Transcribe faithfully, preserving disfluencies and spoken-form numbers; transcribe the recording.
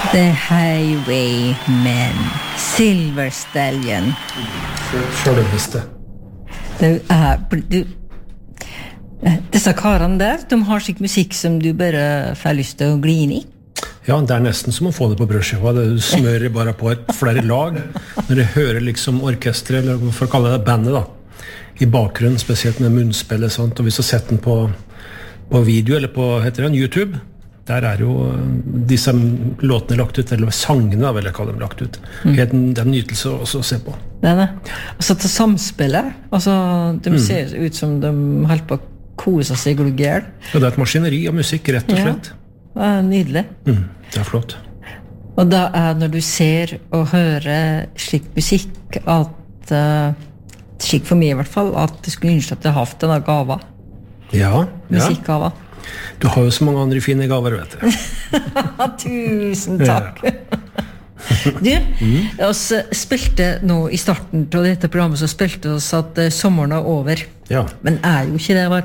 The Highwaymen, Silver Stallion. Sjølveste. Det er du, disse karene der, de har slik musikk som du bare får lyst til å gli inn i. Ja, det er nesten som å få det på brødskiva. Du smører bare på et flere lag. Når du hører liksom orkestret, eller for å kalle det bandet da, i bakgrunnen, spesielt med munnspillet, sant? Og hvis du setter den på, på video, eller på, heter det, YouTube, der er jo disse låtene lagt ut, eller sangene da, vil jeg kalle dem lagt ut. Mm. Det er en nytelse også å se på. Det er det. Og så til samspillet, altså, de mm. ser ut som de holder på å kose seg glugger. Ja, det er et maskineri av musikk, rett og slett. Ja, det er nydelig. Mm, det er flott. Og da er når du ser og hører slik musikk, at, uh, slik for meg i hvert fall, at du skulle ønske at du har hatt denne gava. Ja, ja. Musikkgava. Du har jo så mange andre fine gaver, vet du. Tusen takk. Ja. Du, mm. oss spilte nå i starten av dette programmet, så spilte oss at uh, sommeren er over. Ja. Men er jo ikke det,